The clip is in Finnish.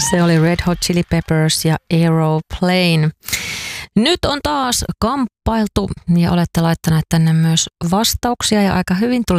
Se oli Red Hot Chili Peppers ja Aeroplane. Nyt on taas kamppailtu ja olette laittaneet tänne myös vastauksia ja aika hyvin tuli